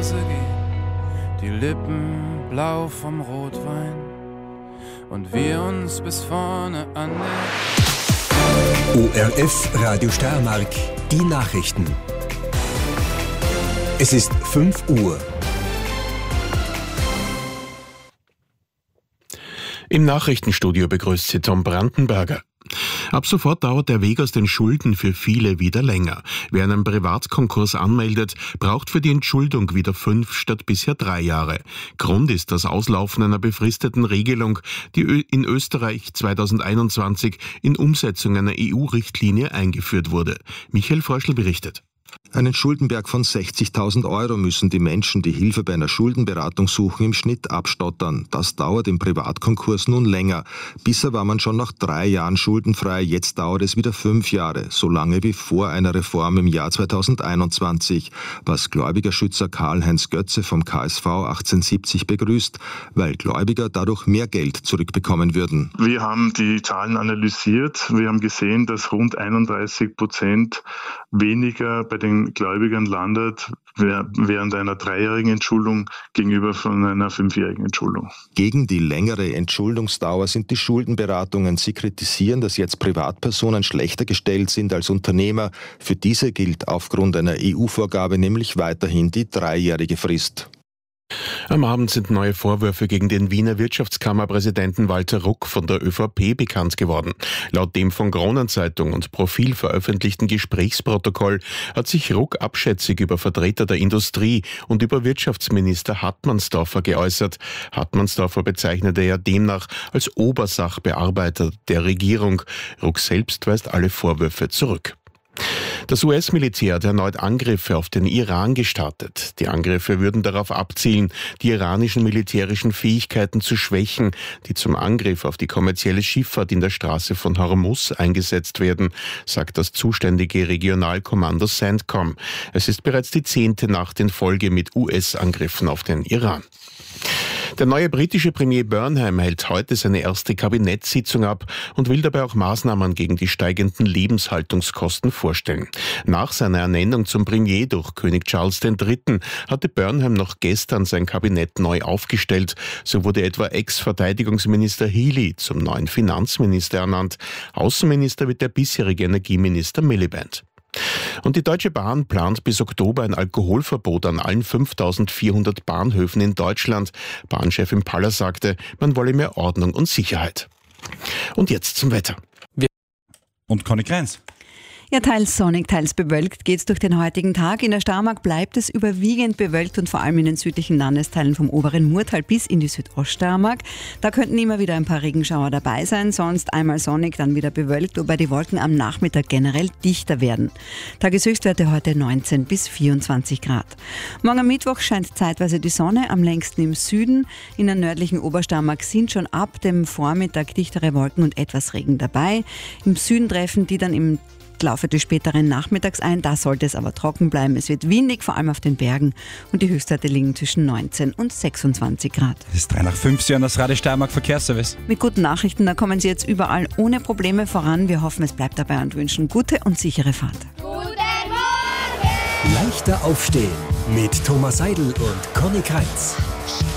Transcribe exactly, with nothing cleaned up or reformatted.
Hause gehen, die Lippen blau vom Rotwein und wir uns bis vorne annähern. O R F Radio Steiermark, die Nachrichten. Es ist fünf Uhr. Im Nachrichtenstudio begrüßt Sie Tom Brandenberger. Ab sofort dauert der Weg aus den Schulden für viele wieder länger. Wer einen Privatkonkurs anmeldet, braucht für die Entschuldung wieder fünf statt bisher drei Jahre. Grund ist das Auslaufen einer befristeten Regelung, die in Österreich zweitausendeinundzwanzig in Umsetzung einer E U-Richtlinie eingeführt wurde. Michael Forschl berichtet. Einen Schuldenberg von sechzigtausend Euro müssen die Menschen, die Hilfe bei einer Schuldenberatung suchen, im Schnitt abstottern. Das dauert im Privatkonkurs nun länger. Bisher war man schon nach drei Jahren schuldenfrei, jetzt dauert es wieder fünf Jahre, so lange wie vor einer Reform im Jahr zweitausendeinundzwanzig, was Gläubigerschützer Karl-Heinz Götze vom K S V achtzehnhundert begrüßt, weil Gläubiger dadurch mehr Geld zurückbekommen würden. Wir haben die Zahlen analysiert. Wir haben gesehen, dass rund einunddreißig Prozent weniger bei den Gläubigern landet während einer dreijährigen Entschuldung gegenüber von einer fünfjährigen Entschuldung. Gegen die längere Entschuldungsdauer sind die Schuldenberatungen. Sie kritisieren, dass jetzt Privatpersonen schlechter gestellt sind als Unternehmer. Für diese gilt aufgrund einer E U-Vorgabe nämlich weiterhin die dreijährige Frist. Am Abend sind neue Vorwürfe gegen den Wiener Wirtschaftskammerpräsidenten Walter Ruck von der ÖVP bekannt geworden. Laut dem von Kronenzeitung und Profil veröffentlichten Gesprächsprotokoll hat sich Ruck abschätzig über Vertreter der Industrie und über Wirtschaftsminister Hartmannsdorfer geäußert. Hartmannsdorfer bezeichnete er demnach als Obersachbearbeiter der Regierung. Ruck selbst weist alle Vorwürfe zurück. Das U S-Militär hat erneut Angriffe auf den Iran gestartet. Die Angriffe würden darauf abzielen, die iranischen militärischen Fähigkeiten zu schwächen, die zum Angriff auf die kommerzielle Schifffahrt in der Straße von Hormuz eingesetzt werden, sagt das zuständige Regionalkommando CENTCOM. Es ist bereits die zehnte Nacht in Folge mit U S-Angriffen auf den Iran. Der neue britische Premier Burnham hält heute seine erste Kabinettssitzung ab und will dabei auch Maßnahmen gegen die steigenden Lebenshaltungskosten vorstellen. Nach seiner Ernennung zum Premier durch König Charles der Dritte. hatte Burnham noch gestern sein Kabinett neu aufgestellt. So wurde etwa Ex-Verteidigungsminister Healey zum neuen Finanzminister ernannt. Außenminister wird der bisherige Energieminister Miliband. Und die Deutsche Bahn plant bis Oktober ein Alkoholverbot an allen fünftausendvierhundert Bahnhöfen in Deutschland. Bahnchefin Paller sagte, man wolle mehr Ordnung und Sicherheit. Und jetzt zum Wetter. Und Conny Kreins. Ja, teils sonnig, teils bewölkt geht's durch den heutigen Tag. In der Steiermark bleibt es überwiegend bewölkt und vor allem in den südlichen Landesteilen vom oberen Murtal bis in die Südoststeiermark. Da könnten immer wieder ein paar Regenschauer dabei sein, sonst einmal sonnig, dann wieder bewölkt, wobei die Wolken am Nachmittag generell dichter werden. Tageshöchstwerte heute neunzehn bis vierundzwanzig Grad. Morgen am Mittwoch scheint zeitweise die Sonne, am längsten im Süden. In der nördlichen Obersteiermark sind schon ab dem Vormittag dichtere Wolken und etwas Regen dabei. Im Süden treffen die dann im Laufe des späteren Nachmittags ein, da sollte es aber trocken bleiben. Es wird windig, vor allem auf den Bergen, und die Höchstwerte liegen zwischen neunzehn und sechsundzwanzig Grad. Es ist drei nach fünf, Sie hören das Radio Steiermark Verkehrsservice. Mit guten Nachrichten, da kommen Sie jetzt überall ohne Probleme voran. Wir hoffen, es bleibt dabei und wünschen gute und sichere Fahrt. Guten Morgen! Leichter aufstehen mit Thomas Seidel und Conny Kreins.